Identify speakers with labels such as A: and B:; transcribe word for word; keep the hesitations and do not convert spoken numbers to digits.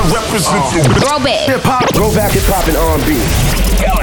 A: I represent the
B: Throwback.
C: Hip hop, throwback hip hop and R and B.